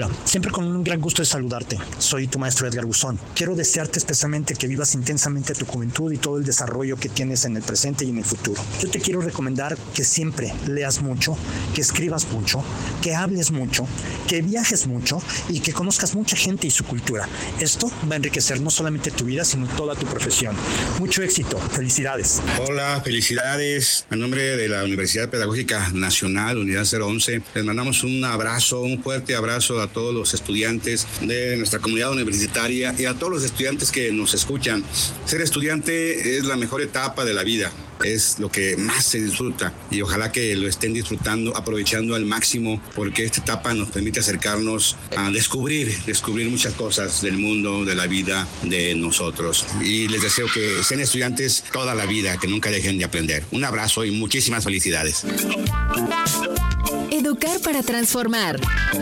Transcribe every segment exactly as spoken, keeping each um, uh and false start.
Hola, siempre con un gran gusto de saludarte. Soy tu maestro Edgar Buzón. Quiero desearte especialmente que vivas intensamente tu juventud y todo el desarrollo que tienes en el presente y en el futuro. Yo te quiero recomendar que siempre leas mucho, que escribas mucho, que hables mucho, que viajes mucho y que conozcas mucha gente y su cultura. Esto va a enriquecer no solamente tu vida, sino toda tu profesión. Mucho éxito. Felicidades. Hola, felicidades. A nombre de la Universidad Pedagógica Nacional, Unidad cero once, les mandamos un abrazo, un fuerte abrazo a todos los estudiantes de nuestra comunidad universitaria y a todos los estudiantes que nos escuchan. Ser estudiante es la mejor etapa de la vida. Es lo que más se disfruta y ojalá que lo estén disfrutando, aprovechando al máximo, porque esta etapa nos permite acercarnos a descubrir, descubrir muchas cosas del mundo, de la vida, de nosotros. Y les deseo que sean estudiantes toda la vida, que nunca dejen de aprender. Un abrazo y muchísimas felicidades. Educar para transformar.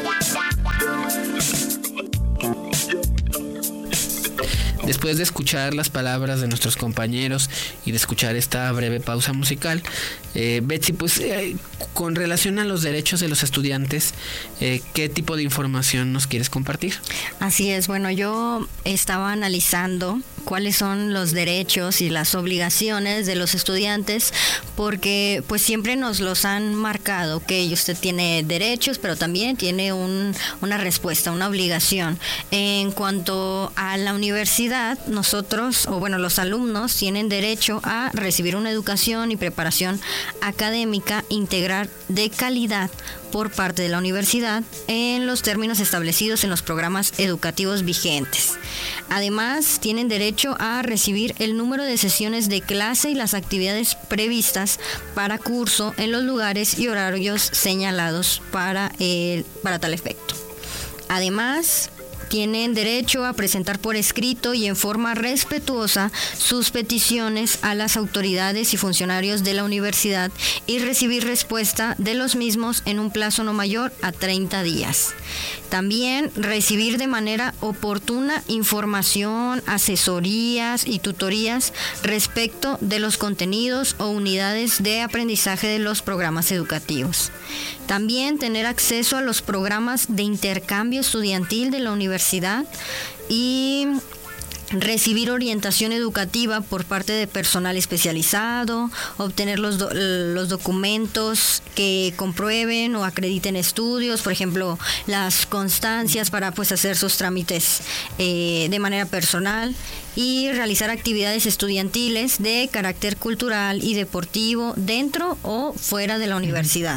Después de escuchar las palabras de nuestros compañeros y de escuchar esta breve pausa musical, eh, Betsy, pues eh, con relación a los derechos de los estudiantes, eh, ¿qué tipo de información nos quieres compartir? Así es, bueno, yo estaba analizando cuáles son los derechos y las obligaciones de los estudiantes, porque pues siempre nos los han marcado, que usted tiene derechos, pero también tiene un, una respuesta, una obligación. En cuanto a la universidad, nosotros, o bueno, los alumnos tienen derecho a recibir una educación y preparación académica integral de calidad por parte de la universidad en los términos establecidos en los programas educativos vigentes. Además, tienen derecho a recibir el número de sesiones de clase y las actividades previstas para curso en los lugares y horarios señalados para, el, para tal efecto. Además, tienen derecho a presentar por escrito y en forma respetuosa sus peticiones a las autoridades y funcionarios de la universidad y recibir respuesta de los mismos en un plazo no mayor a treinta días. También recibir de manera oportuna información, asesorías y tutorías respecto de los contenidos o unidades de aprendizaje de los programas educativos. También tener acceso a los programas de intercambio estudiantil de la universidad y recibir orientación educativa por parte de personal especializado, obtener los, do, los documentos que comprueben o acrediten estudios, por ejemplo, las constancias para pues hacer sus trámites eh, de manera personal y realizar actividades estudiantiles de carácter cultural y deportivo dentro o fuera de la universidad.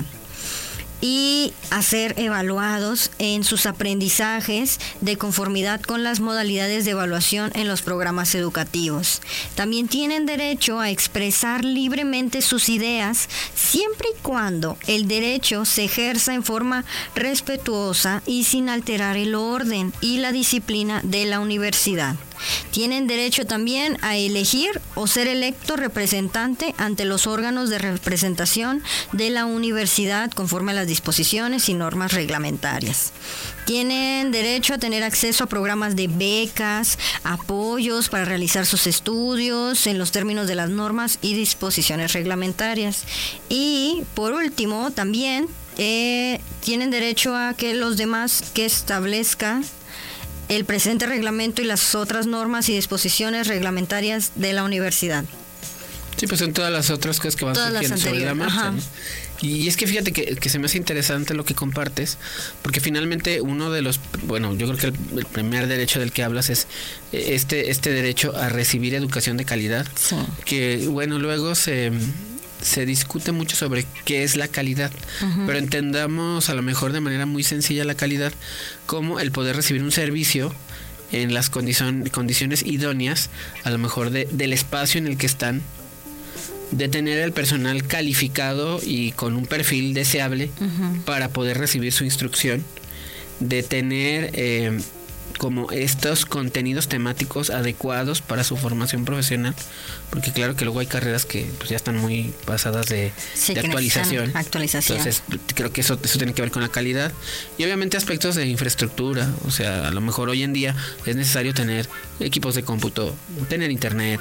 Y a ser evaluados en sus aprendizajes de conformidad con las modalidades de evaluación en los programas educativos. También tienen derecho a expresar libremente sus ideas siempre y cuando el derecho se ejerza en forma respetuosa y sin alterar el orden y la disciplina de la universidad. Tienen derecho también a elegir o ser electo representante ante los órganos de representación de la universidad conforme a las disposiciones y normas reglamentarias. Tienen derecho a tener acceso a programas de becas, apoyos para realizar sus estudios en los términos de las normas y disposiciones reglamentarias. Y por último, también eh, tienen derecho a que los demás que establezca el presente reglamento y las otras normas y disposiciones reglamentarias de la universidad. Sí, pues son todas las otras cosas que van todas surgiendo sobre la marcha, ¿no? Y Y es que fíjate que, que se me hace interesante lo que compartes, porque finalmente uno de los, bueno, yo creo que el, el primer derecho del que hablas es este, este derecho a recibir educación de calidad, sí. Que bueno, luego se... se discute mucho sobre qué es la calidad, uh-huh. pero entendamos a lo mejor de manera muy sencilla la calidad como el poder recibir un servicio en las condicion, condiciones idóneas, a lo mejor de, del espacio en el que están, de tener el personal calificado y con un perfil deseable uh-huh. para poder recibir su instrucción, de tener eh, como estos contenidos temáticos adecuados para su formación profesional, porque claro que luego hay carreras que pues, ya están muy pasadas de, sí, de actualización. actualización. Entonces creo que eso, eso tiene que ver con la calidad y obviamente aspectos de infraestructura. O sea, a lo mejor hoy en día es necesario tener equipos de cómputo, tener internet,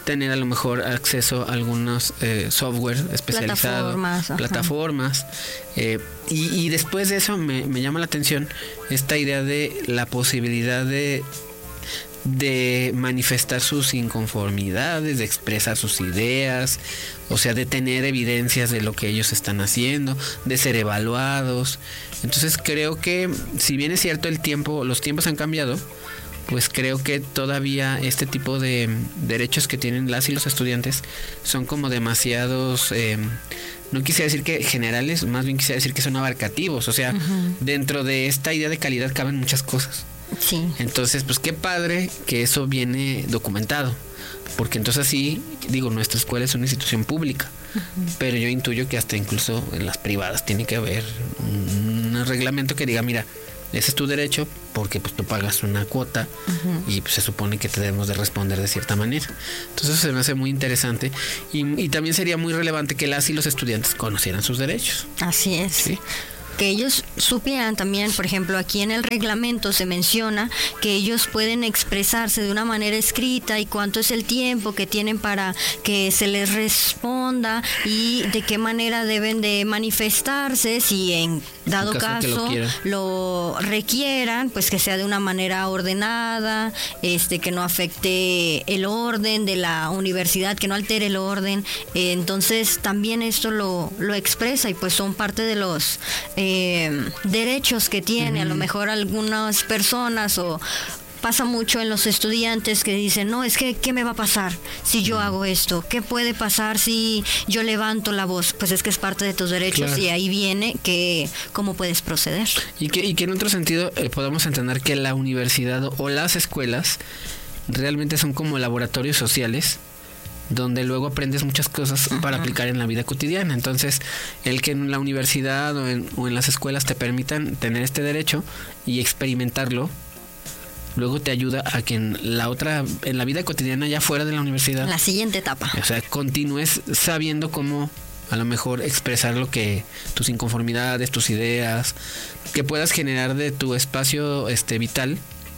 tener a lo mejor acceso a algunos eh, software especializados, plataformas, plataformas eh, y, y después de eso me, me llama la atención esta idea de la posibilidad de de manifestar sus inconformidades, de expresar sus ideas, o sea, de tener evidencias de lo que ellos están haciendo, de ser evaluados. Entonces creo que, si bien es cierto el tiempo, los tiempos han cambiado, pues creo que todavía este tipo de derechos que tienen las y los estudiantes son como demasiados, eh, no quisiera decir que generales, más bien quisiera decir que son abarcativos, o sea, uh-huh. dentro de esta idea de calidad caben muchas cosas. Sí. Entonces, pues qué padre que eso viene documentado, porque entonces sí, digo, nuestra escuela es una institución pública, uh-huh. pero yo intuyo que hasta incluso en las privadas tiene que haber un, un reglamento que diga, mira, ese es tu derecho porque pues tú pagas una cuota uh-huh. y pues, se supone que te debemos de responder de cierta manera. Entonces eso se me hace muy interesante y, y también sería muy relevante que las y los estudiantes conocieran sus derechos. Así es. ¿Sí? Que ellos supieran también, por ejemplo, aquí en el reglamento se menciona que ellos pueden expresarse de una manera escrita y cuánto es el tiempo que tienen para que se les responda y de qué manera deben de manifestarse si en dado en caso, caso lo, lo requieran, pues que sea de una manera ordenada, este que no afecte el orden de la universidad, que no altere el orden. Eh, entonces también esto lo, lo expresa y pues son parte de los Eh, derechos que tiene. Uh-huh. A lo mejor algunas personas o pasa mucho en los estudiantes que dicen, no, es que ¿qué me va a pasar si yo hago esto? ¿Qué puede pasar si yo levanto la voz? Pues es que es parte de tus derechos. Claro. Y ahí viene que cómo puedes proceder. Y que, y que en otro sentido eh, podamos entender que la universidad o las escuelas realmente son como laboratorios sociales donde luego aprendes muchas cosas uh-huh. para aplicar en la vida cotidiana. Entonces, el que en la universidad o en, o en las escuelas te permitan tener este derecho y experimentarlo, luego te ayuda a que en la otra, en la vida cotidiana ya fuera de la universidad, la siguiente etapa, o sea, continúes sabiendo cómo a lo mejor expresar lo que tus inconformidades, tus ideas, que puedas generar de tu espacio este vital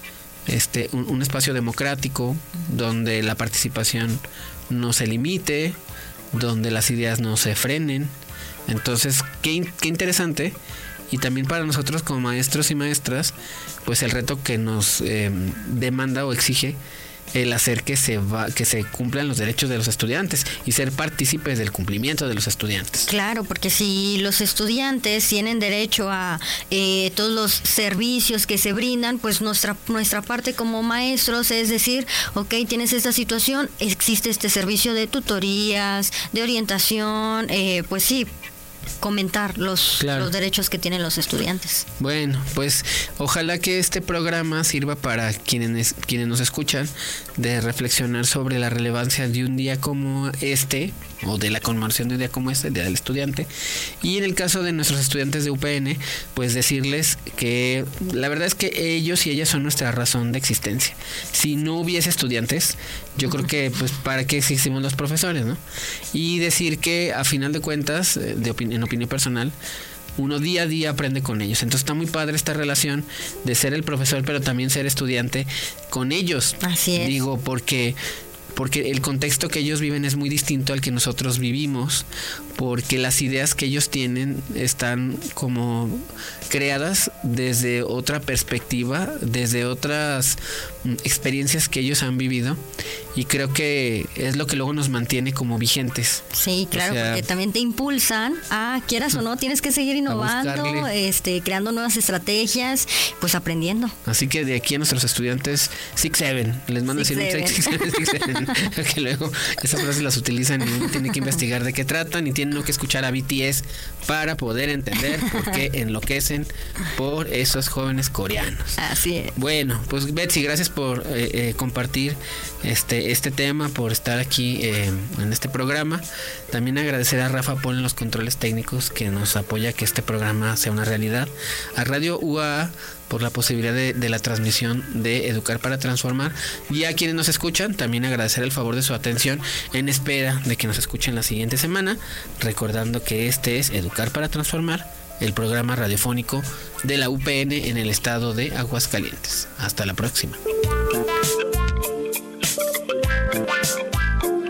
este un, un espacio democrático donde la participación no se limite, donde las ideas no se frenen. Entonces, qué, qué interesante. Y también para nosotros como maestros y maestras, pues el reto que nos eh, demanda o exige el hacer que se va, que se cumplan los derechos de los estudiantes y ser partícipes del cumplimiento de los estudiantes. Claro, porque si los estudiantes tienen derecho a eh, todos los servicios que se brindan, pues nuestra nuestra parte como maestros es decir, ok, tienes esta situación, existe este servicio de tutorías, de orientación, eh, pues sí, comentar los, claro. los derechos que tienen los estudiantes. Bueno, pues ojalá que este programa sirva para quienes, quienes nos escuchan de reflexionar sobre la relevancia de un día como este, o de la conmemoración de un día como este, el Día del Estudiante. Y en el caso de nuestros estudiantes de U P N, pues decirles que la verdad es que ellos y ellas son nuestra razón de existencia. Si no hubiese estudiantes, yo creo que pues para qué existimos los profesores, ¿no? Y decir que a final de cuentas, de opinión, en opinión personal, uno día a día aprende con ellos. Entonces está muy padre esta relación de ser el profesor, pero también ser estudiante con ellos. Así es. Digo, porque porque el contexto que ellos viven es muy distinto al que nosotros vivimos, porque las ideas que ellos tienen están como creadas desde otra perspectiva, desde otras experiencias que ellos han vivido, y creo que es lo que luego nos mantiene como vigentes. Sí, claro, o sea, porque también te impulsan a, quieras o no, tienes que seguir innovando, este, creando nuevas estrategias, pues aprendiendo. Así que de aquí a nuestros estudiantes, six seven, les mando decir un six seven, que luego esas frases las utilizan y uno tiene que investigar de qué tratan y tienen que escuchar a B T S para poder entender por qué enloquecen por esos jóvenes coreanos. Así es. Bueno, pues Betsy, gracias por eh, eh, compartir este este tema, por estar aquí eh, en este programa. También agradecer a Rafa Paul en los controles técnicos, que nos apoya a que este programa sea una realidad. A Radio U A A por la posibilidad de, de la transmisión de Educar para Transformar. Y a quienes nos escuchan, también agradecer el favor de su atención en espera de que nos escuchen la siguiente semana, recordando que este es Educar para Transformar, el programa radiofónico de la U P N en el estado de Aguascalientes. Hasta la próxima.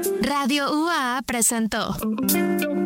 Radio U A A presentó